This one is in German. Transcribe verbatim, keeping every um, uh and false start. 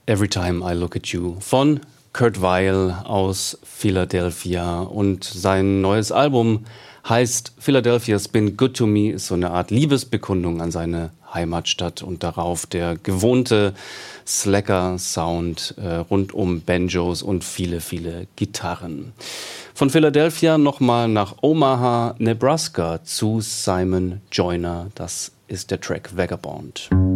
Every Time I Look at You von Kurt Weill aus Philadelphia. Und sein neues Album heißt Philadelphia's Been Good to Me, ist so eine Art Liebesbekundung an seine Heimatstadt und darauf der gewohnte Slacker-Sound äh, rund um Banjos und viele, viele Gitarren. Von Philadelphia nochmal nach Omaha, Nebraska zu Simon Joyner. Das ist der Track Vagabond.